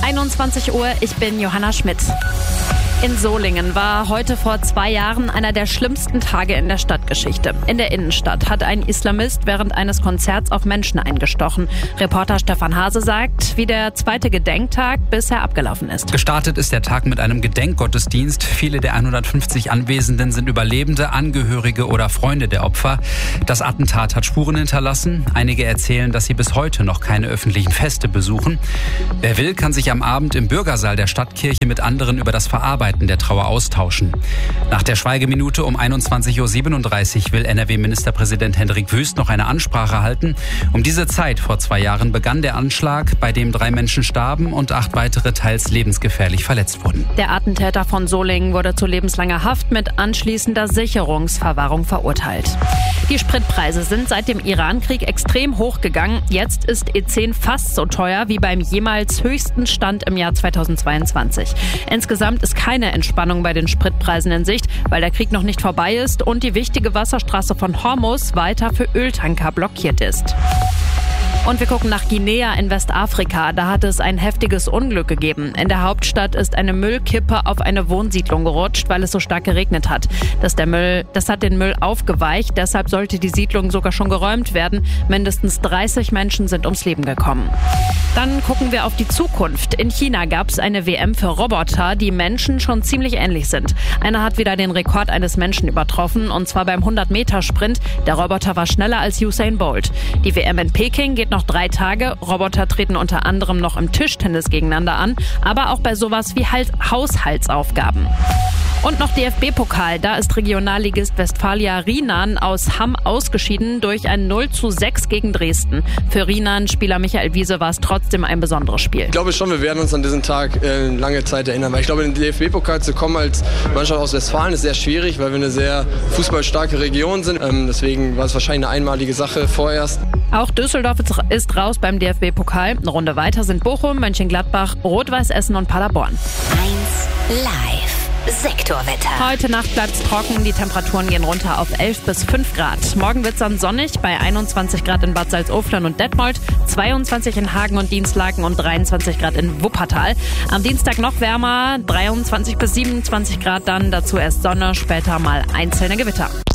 21 Uhr, ich bin Johanna Schmidt. In Solingen war heute vor 2 Jahren einer der schlimmsten Tage in der Stadtgeschichte. In der Innenstadt hat ein Islamist während eines Konzerts auf Menschen eingestochen. Reporter Stefan Hase sagt, wie der zweite Gedenktag bisher abgelaufen ist. Gestartet ist der Tag mit einem Gedenkgottesdienst. Viele der 150 Anwesenden sind Überlebende, Angehörige oder Freunde der Opfer. Das Attentat hat Spuren hinterlassen. Einige erzählen, dass sie bis heute noch keine öffentlichen Feste besuchen. Wer will, kann sich am Abend im Bürgersaal der Stadtkirche mit anderen über das Verarbeiten der Trauer austauschen. Nach der Schweigeminute um 21.37 Uhr will NRW-Ministerpräsident Hendrik Wüst noch eine Ansprache halten. Um diese Zeit vor 2 Jahren begann der Anschlag, bei dem 3 Menschen starben und 8 weitere teils lebensgefährlich verletzt wurden. Der Attentäter von Solingen wurde zu lebenslanger Haft mit anschließender Sicherungsverwahrung verurteilt. Die Spritpreise sind seit dem Iran-Krieg extrem hochgegangen. Jetzt ist E10 fast so teuer wie beim jemals höchsten Stand im Jahr 2022. Insgesamt ist keine Entspannung bei den Spritpreisen in Sicht, weil der Krieg noch nicht vorbei ist und die wichtige Wasserstraße von Hormuz weiter für Öltanker blockiert ist. Und wir gucken nach Guinea in Westafrika. Da hat es ein heftiges Unglück gegeben. In der Hauptstadt ist eine Müllkippe auf eine Wohnsiedlung gerutscht, weil es so stark geregnet hat. Das hat den Müll aufgeweicht. Deshalb sollte die Siedlung sogar schon geräumt werden. Mindestens 30 Menschen sind ums Leben gekommen. Dann gucken wir auf die Zukunft. In China gab es eine WM für Roboter, die Menschen schon ziemlich ähnlich sind. Einer hat wieder den Rekord eines Menschen übertroffen, und zwar beim 100-Meter-Sprint. Der Roboter war schneller als Usain Bolt. Die WM in Peking geht noch 3 Tage. Roboter treten unter anderem noch im Tischtennis gegeneinander an, aber auch bei sowas wie Haushaltsaufgaben. Und noch DFB-Pokal. Da ist Regionalligist Westfalia Rienan aus Hamm ausgeschieden durch ein 0:6 gegen Dresden. Für Rienan-Spieler Michael Wiese war es trotzdem ein besonderes Spiel. Ich glaube schon, wir werden uns an diesen Tag lange Zeit erinnern. Weil ich glaube, in den DFB-Pokal zu kommen als Mannschaft aus Westfalen ist sehr schwierig, weil wir eine sehr fußballstarke Region sind. Deswegen war es wahrscheinlich eine einmalige Sache vorerst. Auch Düsseldorf ist raus beim DFB-Pokal. Eine Runde weiter sind Bochum, Mönchengladbach, Rot-Weiß Essen und Paderborn. 1 Live. Sektorwetter. Heute Nacht bleibt es trocken, die Temperaturen gehen runter auf 11 bis 5 Grad. Morgen wird es dann sonnig bei 21 Grad in Bad Salzuflen und Detmold, 22 in Hagen und Dinslaken und 23 Grad in Wuppertal. Am Dienstag noch wärmer, 23 bis 27 Grad dann, dazu erst Sonne, später mal einzelne Gewitter.